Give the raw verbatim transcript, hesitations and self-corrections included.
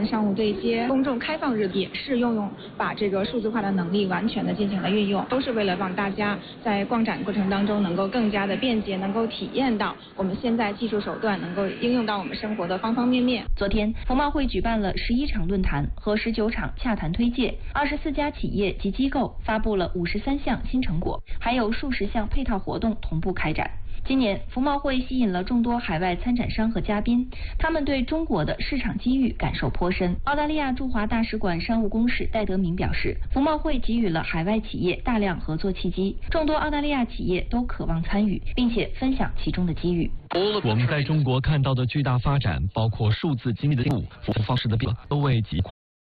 谈、商务对接、公众开放日也是用用把这个数字化的能力完全的进行了运用，都是为了让大家在逛展过程当中能够更加的便捷，能够体验到我们现在技术手段能够应用到我们生活的方方面面。 昨天，服贸会举办了十一场论坛和十九场洽谈推介，二十四家企业及机构发布了五十三项新成果，还有数十项配套活动同步开展。今年服贸会吸引了众多海外参展商和嘉宾，他们对中国的市场机遇感受颇深。澳大利亚驻华大使馆商务公使戴德明表示，服贸会给予了海外企业大量合作契机，众多澳大利亚企业都渴望参与，并且分享其中的机遇。 我们在中国看到的巨大发展，包括数字经济的进步、服务方式的变化，都为企业